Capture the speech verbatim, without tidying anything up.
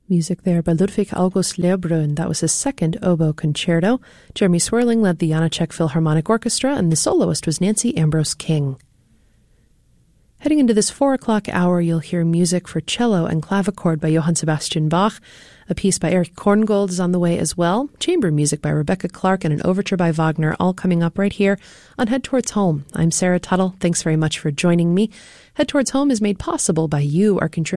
Music there by Ludwig August Lehrbrunn. That was his second oboe concerto. Jeremy Swerling led the Janacek Philharmonic Orchestra, and the soloist was Nancy Ambrose King. Heading into this four o'clock hour, you'll hear music for cello and clavichord by Johann Sebastian Bach. A piece by Erich Korngold is on the way as well. Chamber music by Rebecca Clark and an overture by Wagner, all coming up right here on Head Towards Home. I'm Sarah Tuttle. Thanks very much for joining me. Head Towards Home is made possible by you, our contributors.